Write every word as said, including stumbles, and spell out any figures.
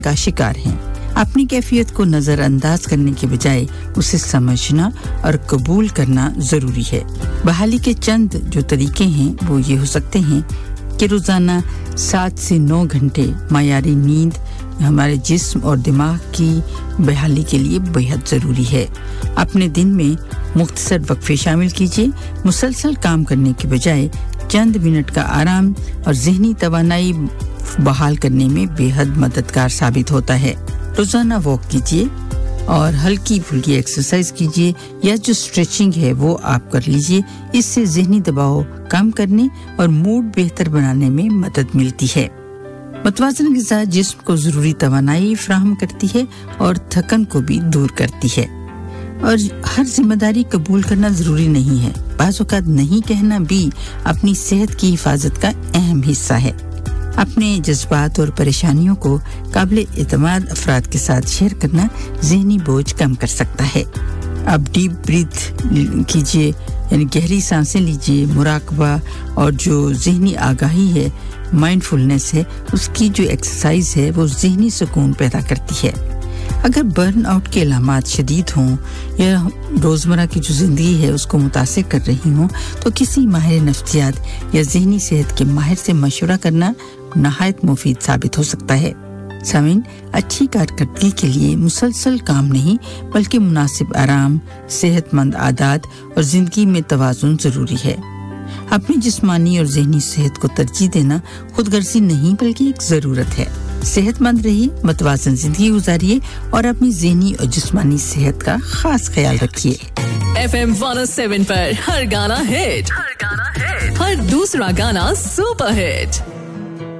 का शिकार हैं। अपनी कैफियत को नजरअंदाज करने के बजाय उसे समझना और कबूल करना जरूरी है। बहाली के चंद जो तरीके हैं वो ये हो सकते हैं कि रोजाना सात से नौ घंटे मायारी नींद हमारे जिस्म और दिमाग की बहाली के लिए बेहद जरूरी है। अपने दिन में मुख्तसर वक्फे शामिल कीजिए। मुसलसल काम करने के बजाय चंद मिनट का आराम और ज़हनी तवानाई बहाल करने में बेहद मददगार साबित होता है। रोजाना वॉक कीजिए और हल्की फुल्की एक्सरसाइज कीजिए या जो स्ट्रेचिंग है वो आप कर लीजिए। इससे ज़हनी दबाव कम करने और मूड बेहतर बनाने में मदद मिलती है। मतवाज़न ग़िज़ा जिस्म को ज़रूरी तवानाई फराहम करती है और थकन को भी दूर करती है। और हर जिम्मेदारी कबूल करना ज़रूरी नहीं है। बाज़ औक़ात नहीं कहना भी अपनी सेहत की हिफाजत का अहम हिस्सा है। अपने जज्बात और परेशानियों को काबिल एतमाद अफराद के साथ शेयर करना ज़हनी बोझ कम कर सकता है। अब डीप ब्रीथ कीजिए, यानी गहरी सांसें लीजिए। मुराकबा और जो ज़हनी आगाही है, माइंडफुलनेस है, उसकी जो एक्सरसाइज है वो ज़हनी सुकून पैदा करती है। अगर बर्न आउट के अलामात शदीद हों या रोज़मर्रा की जो ज़िंदगी है उसको मुतासिर कर रही हों तो किसी माहिर नफ्सियात या ज़हनी सेहत के माहिर से मशवरा करना नहायत मुफीद साबित हो सकता है। सामीन, अच्छी कारकर्दगी के लिए मुसलसल काम नहीं बल्कि मुनासिब आराम, सेहतमंद आदत और ज़िंदगी में तवाज़ुन ज़रूरी है। अपनी जिस्मानी और ज़हनी सेहत को तरजीह देना खुदगर्जी नहीं बल्कि एक ज़रूरत है। सेहतमंद रहिए, मतवाज़न ज़िंदगी गुजारिए और अपनी ज़हनी और जिस्मानी सेहत का खास ख्याल रखिए। F M one oh seven पर हर गाना हिट, हर गाना हिट, हर दूसरा गाना सुपर हिट।